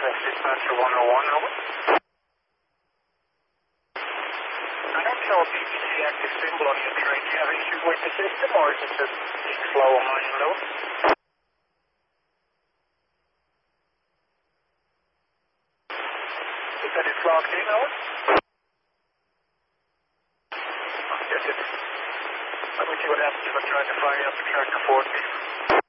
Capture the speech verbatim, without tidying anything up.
Dispatcher one oh one, over. I don't show a B B C active symbol on your train. Do you have issues with the system, or is it just being slow on line and load? You said it's logged in, over? Yes, it is. Let me see what happens if I try to fire up the tractor forty.